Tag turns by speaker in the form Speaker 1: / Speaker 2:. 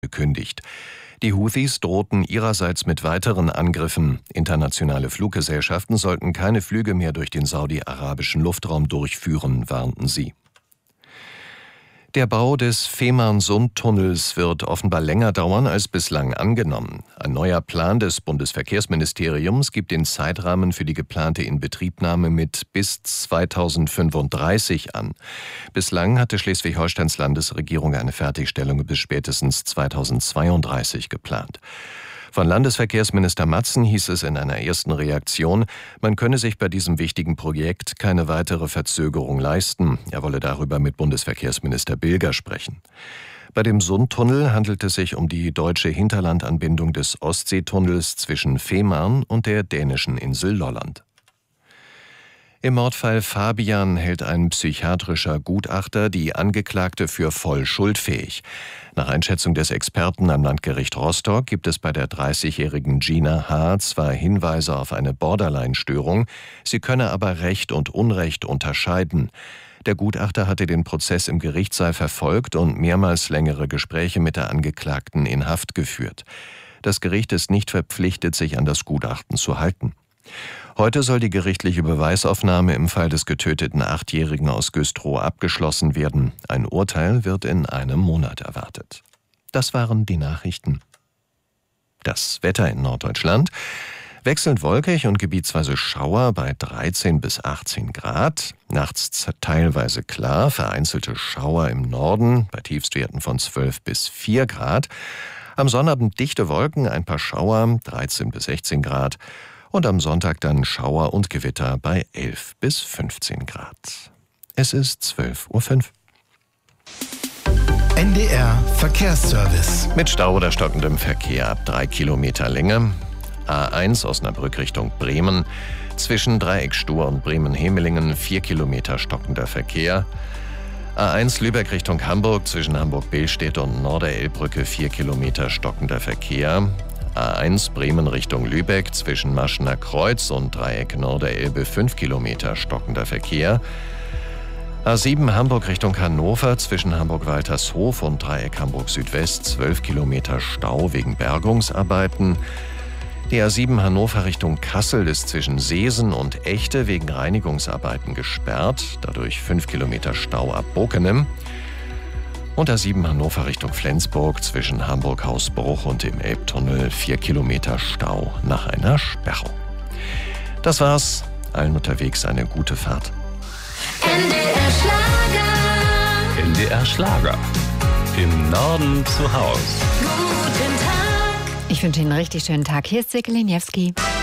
Speaker 1: gekündigt. Die Houthis drohten ihrerseits mit weiteren Angriffen. Internationale Fluggesellschaften sollten keine Flüge mehr durch den saudi-arabischen Luftraum durchführen, warnten sie. Der Bau des Fehmarnsund-Tunnels wird offenbar länger dauern als bislang angenommen. Ein neuer Plan des Bundesverkehrsministeriums gibt den Zeitrahmen für die geplante Inbetriebnahme mit bis 2035 an. Bislang hatte Schleswig-Holsteins Landesregierung eine Fertigstellung bis spätestens 2032 geplant. Von Landesverkehrsminister Matzen hieß es in einer ersten Reaktion, man könne sich bei diesem wichtigen Projekt keine weitere Verzögerung leisten. Er wolle darüber mit Bundesverkehrsminister Bilger sprechen. Bei dem Sundtunnel handelt es sich um die deutsche Hinterlandanbindung des Ostseetunnels zwischen Fehmarn und der dänischen Insel Lolland. Im Mordfall Fabian hält ein psychiatrischer Gutachter die Angeklagte für voll schuldfähig. Nach Einschätzung des Experten am Landgericht Rostock gibt es bei der 30-jährigen Gina H. zwar Hinweise auf eine Borderline-Störung, sie könne aber Recht und Unrecht unterscheiden. Der Gutachter hatte den Prozess im Gerichtssaal verfolgt und mehrmals längere Gespräche mit der Angeklagten in Haft geführt. Das Gericht ist nicht verpflichtet, sich an das Gutachten zu halten. Heute soll die gerichtliche Beweisaufnahme im Fall des getöteten 8-Jährigen aus Güstrow abgeschlossen werden. Ein Urteil wird in einem Monat erwartet. Das waren die Nachrichten. Das Wetter in Norddeutschland: wechselnd wolkig und gebietsweise Schauer bei 13 bis 18 Grad. Nachts teilweise klar, vereinzelte Schauer im Norden bei Tiefstwerten von 12 bis 4 Grad. Am Sonnabend dichte Wolken, ein paar Schauer, 13 bis 16 Grad. Und am Sonntag dann Schauer und Gewitter bei 11 bis 15 Grad. Es ist 12:05 Uhr.
Speaker 2: NDR Verkehrsservice.
Speaker 1: Mit Stau oder stockendem Verkehr ab 3 Kilometer Länge. A1 Osnabrück Richtung Bremen. Zwischen Dreieck-Stur und Bremen-Hemelingen 4 Kilometer stockender Verkehr. A1 Lübeck Richtung Hamburg. Zwischen Hamburg-Billstedt und Norderelbbrücke 4 Kilometer stockender Verkehr. A1 Bremen Richtung Lübeck zwischen Maschener Kreuz und Dreieck Norderelbe 5 Kilometer stockender Verkehr. A7 Hamburg Richtung Hannover zwischen Hamburg-Waltershof und Dreieck Hamburg Südwest 12 Kilometer Stau wegen Bergungsarbeiten. Die A7 Hannover Richtung Kassel ist zwischen Seesen und Echte wegen Reinigungsarbeiten gesperrt, dadurch 5 Kilometer Stau ab Bokenem. Und A7 Hannover Richtung Flensburg zwischen Hamburg-Hausbruch und dem Elbtunnel 4 Kilometer Stau nach einer Sperrung. Das war's. Allen unterwegs eine gute Fahrt.
Speaker 3: NDR Schlager.
Speaker 4: NDR Schlager. Im Norden zu Haus.
Speaker 3: Guten Tag.
Speaker 5: Ich wünsche Ihnen einen richtig schönen Tag. Hier ist Silke Leniewski.